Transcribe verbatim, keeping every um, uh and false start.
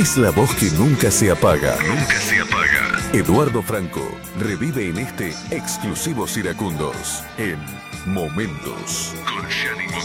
Es la voz que nunca se apaga. Nunca se apaga. Eduardo Franco revive en este exclusivo Iracundos en Momentos con Gianni Montana.